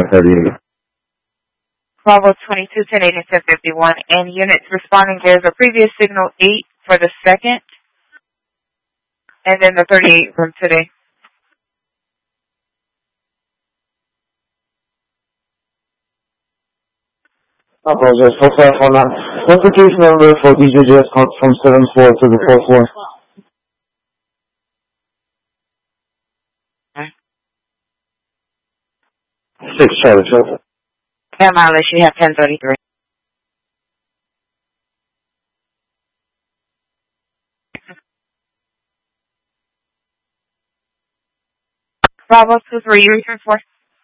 1038. Bravo 22, 1080, 1051, and units responding. There's a previous signal 8 for the second, and then the 38 from today. I apologize. Full class 19. What's the case number for DJJS from 7th floor to the 4th floor? Okay. 6 Charlie, sir. Yeah, mileage, you have 1033. Bravo 23, you return for?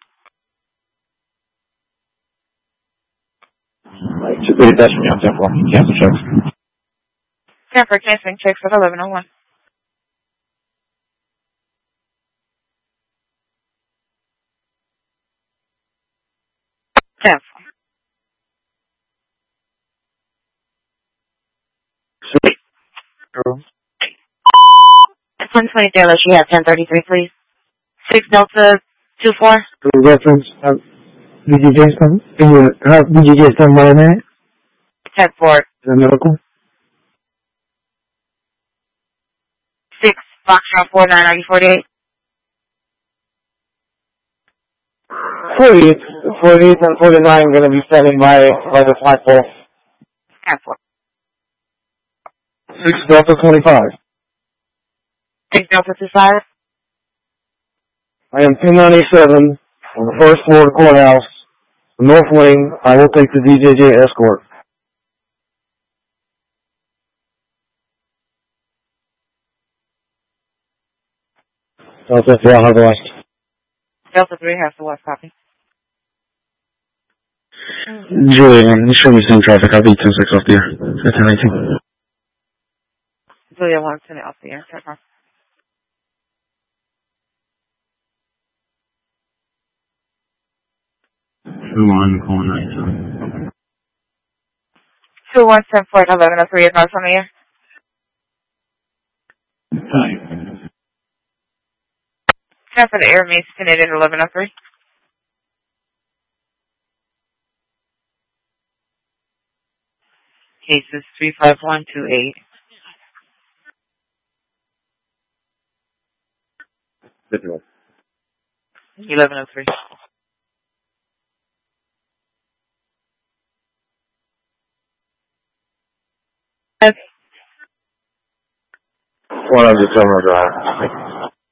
That's me on 10 floor. Cancel checks. 10 for canceling checks at 1101. Cancel. 120 Dallas, you have 1033, please. 6 Delta 24. For reference, DJJS come by a minute? 10-4. Is that medical? 6 Foxtrot 499048. 48 and 49 going to be standing by the flagpole. 10-4. 6 Delta 25. 6 Delta 25. I am 1097 on the first floor of the courthouse, the north wing. I will take the DJJ escort. Delta 3, I'll have the west. Delta 3 has the west copy. Julian, show me some traffic. I'll be 10-6 off the air. 1018. Julia 120 off the air. Check off. Who on call 9? 217 Flight 1103 advance on the air. Hi. 10 for the air main Canadian 1103. Cases 35128. 1103. Okay. 100 Summer Drive.